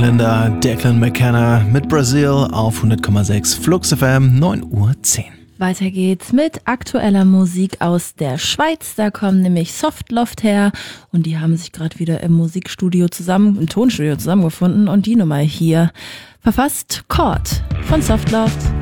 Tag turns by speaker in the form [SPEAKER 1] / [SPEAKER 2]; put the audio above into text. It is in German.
[SPEAKER 1] Linda Declan McKenna mit Brazil auf 100,6 Flux FM, 9:10 Uhr.
[SPEAKER 2] Weiter geht's mit aktueller Musik aus der Schweiz. Da kommen nämlich Softloft her und die haben sich gerade wieder im Tonstudio zusammengefunden und die Nummer hier verfasst Chord von Softloft.